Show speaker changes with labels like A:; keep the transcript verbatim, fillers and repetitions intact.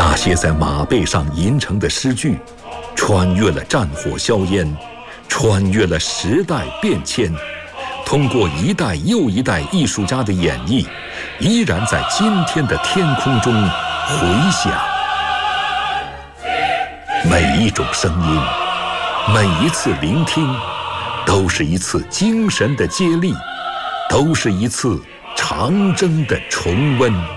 A: 那些在马背上吟成的诗句，穿越了战火硝烟，穿越了时代变迁，通过一代又一代艺术家的演绎，依然在今天的天空中回响。每一种声音，每一次聆听，都是一次精神的接力，都是一次长征的重温。